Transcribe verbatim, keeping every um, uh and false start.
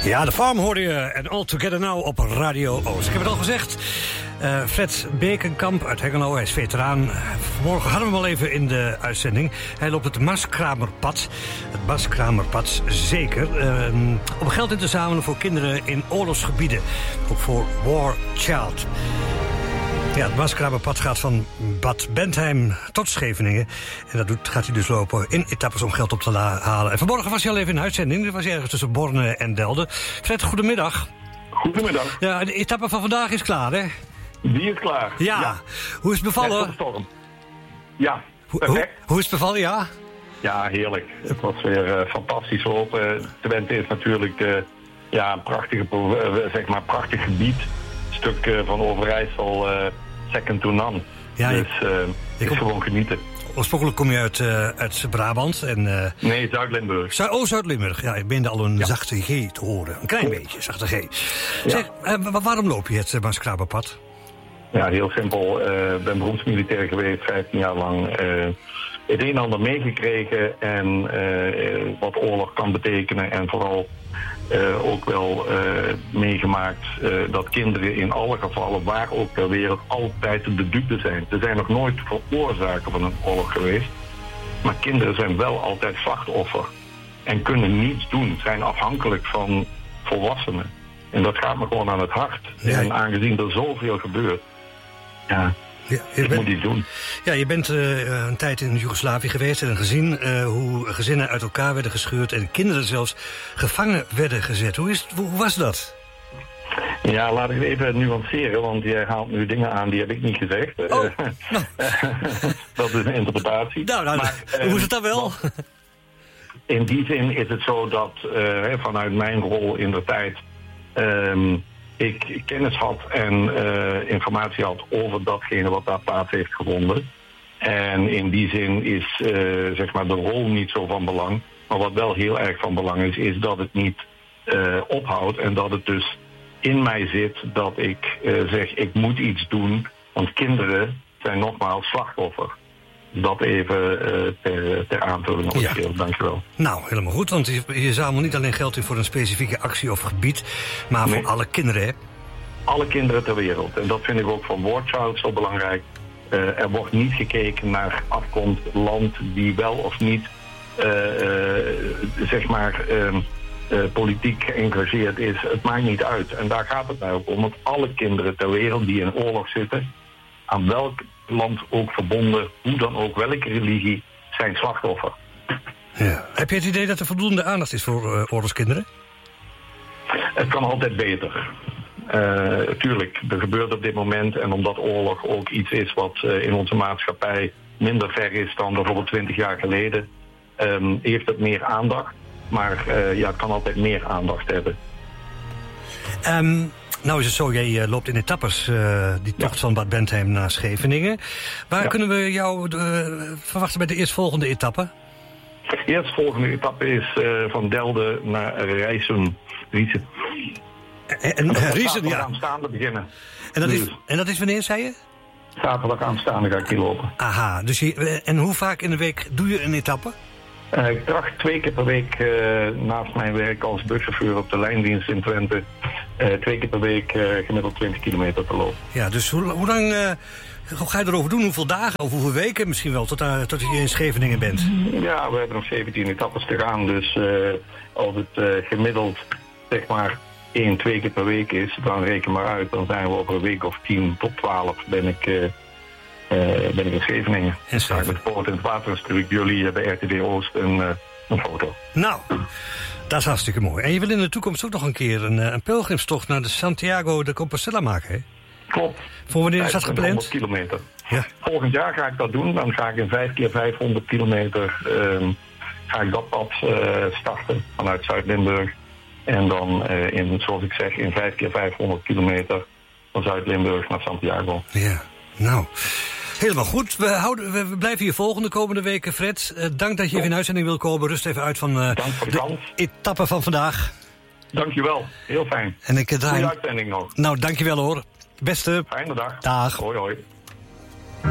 Ja, de Farm hoorde je en All Together Now op Radio Oost. Ik heb het al gezegd, uh, Fred Bekenkamp uit Hengelo, hij is veteraan. Vanmorgen hadden we hem al even in de uitzending. Hij loopt het Marskramerpad. Het Marskramerpad, zeker. Uh, om geld in te zamelen voor kinderen in oorlogsgebieden. Ook voor War Child. Ja, het Marskramerpad gaat van Bad Bentheim tot Scheveningen. En dat doet, gaat hij dus lopen in etappes om geld op te la- halen. En vanmorgen was hij al even in uitzending. Dat was ergens tussen Borne en Delden. Fred, goedemiddag. Goedemiddag. Ja, de etappe van vandaag is klaar, hè? Die is klaar. Ja. ja. Hoe is het bevallen? Net voor de storm. Ja, Ho- hoe, hoe is het bevallen, ja? Ja, heerlijk. Het was weer uh, fantastisch lopen. Twente is natuurlijk uh, ja, een prachtige, uh, zeg maar, prachtig gebied. Een stuk uh, van Overijssel, uh, second to none. Ja, dus uh, het is gewoon genieten. Oorspronkelijk kom je uit, uh, uit Brabant. En, uh, nee, Zuid-Limburg. Zu- oh, Zuid-Limburg. Ja, ik ben al een ja. zachte G te horen. Een klein beetje, zachte G. Ja. Zeg, uh, waarom loop je het uh, Marskramerpad? Ja, heel simpel. Ik uh, ben beroepsmilitair geweest, vijftien jaar lang. Uh, het een en ander meegekregen en uh, wat oorlog kan betekenen. En vooral uh, ook wel uh, meegemaakt uh, dat kinderen in alle gevallen, waar ook ter wereld, altijd de dupe zijn. Ze zijn nog nooit veroorzaker van een oorlog geweest. Maar kinderen zijn wel altijd slachtoffer. En kunnen niets doen, zijn afhankelijk van volwassenen. En dat gaat me gewoon aan het hart. Ja. En aangezien er zoveel gebeurt, ja, ja je ik bent, moet iets doen. Ja, je bent uh, een tijd in Joegoslavië geweest en gezien uh, hoe gezinnen uit elkaar werden gescheurd en kinderen zelfs gevangen werden gezet. Hoe, is het, hoe was dat? Ja, laat ik het even nuanceren, want jij haalt nu dingen aan die heb ik niet gezegd. Oh, nou. Dat is een interpretatie. Nou, nou maar, hoe is het dan wel? In die zin is het zo dat uh, vanuit mijn rol in de tijd Um, ik kennis had en uh, informatie had over datgene wat daar plaats heeft gevonden. En in die zin is uh, zeg maar de rol niet zo van belang. Maar wat wel heel erg van belang is, is dat het niet uh, ophoudt. En dat het dus in mij zit dat ik uh, zeg, ik moet iets doen. Want kinderen zijn nogmaals slachtoffer. Dat even uh, ter, ter aanvulling op het ja. Geheel. Dankjewel. Nou, helemaal goed, want je, je zamelt niet alleen geld in voor een specifieke actie of gebied, maar nee. voor alle kinderen, hè? Alle kinderen ter wereld. En dat vind ik ook van War Child zo belangrijk. Uh, er wordt niet gekeken naar afkomst, land die wel of niet, uh, uh, zeg maar, uh, uh, politiek geëngageerd is. Het maakt niet uit. En daar gaat het nou ook om. Want alle kinderen ter wereld die in oorlog zitten, aan welk land ook verbonden, hoe dan ook, welke religie, zijn slachtoffer. Ja. Heb je het idee dat er voldoende aandacht is voor uh, oorlogskinderen? Het kan altijd beter. Uh, tuurlijk, er gebeurt op dit moment, en omdat oorlog ook iets is wat uh, in onze maatschappij minder ver is dan bijvoorbeeld twintig jaar geleden, um, heeft het meer aandacht. Maar uh, ja, het kan altijd meer aandacht hebben. Um... Nou is het zo, jij uh, loopt in etappes, uh, die tocht ja. van Bad Bentheim naar Scheveningen. Waar ja. kunnen we jou uh, verwachten bij de eerstvolgende etappe? De eerstvolgende etappe is uh, van Delden naar Rijssen. Riesen. En, en uh, Riesen, ja. Aanstaande beginnen. En dat, is, en dat is wanneer, zei je? Zaterdag aanstaande ga ik hier lopen. Aha, dus je, en hoe vaak in de week doe je een etappe? Uh, ik tracht twee keer per week uh, naast mijn werk als buschauffeur op de lijndienst in Twente uh, twee keer per week uh, gemiddeld twintig kilometer te lopen. Ja, dus hoe, hoe lang uh, ga je erover doen? Hoeveel dagen of hoeveel weken misschien wel tot, uh, tot je in Scheveningen bent? Ja, we hebben nog zeventien etappes te gaan, dus uh, als het uh, gemiddeld zeg maar één, twee keer per week is, dan reken maar uit, dan zijn we over een week of tien tot twaalf ben ik... Uh, Uh, ben ik in Scheveningen. En sta ik met foto in het water, natuurlijk jullie uh, bij R T D Oost een, uh, een foto. Nou, dat is hartstikke mooi. En je wil in de toekomst ook nog een keer een, een pelgrimstocht naar de Santiago de Compostela maken, hè? Klopt. Voor wanneer is dat gepland? honderd kilometer. Ja. Volgend jaar ga ik dat doen. Dan ga ik in vijf keer vijfhonderd kilometer uh, ga ik dat pad uh, starten vanuit Zuid-Limburg. En dan, uh, in, zoals ik zeg, in vijf keer vijfhonderd kilometer van Zuid-Limburg naar Santiago. Ja, nou... Helemaal goed. We, houden, we blijven hier volgen de komende weken, Fred. Uh, dank dat je even in uitzending wil komen. Rust even uit van uh, dank voor de, de etappe van vandaag. Dankjewel. Heel fijn. En ik draai... Goeie uitzending nog. Nou, dankjewel hoor. Beste. Fijne dag. Dag. Hoi, hoi.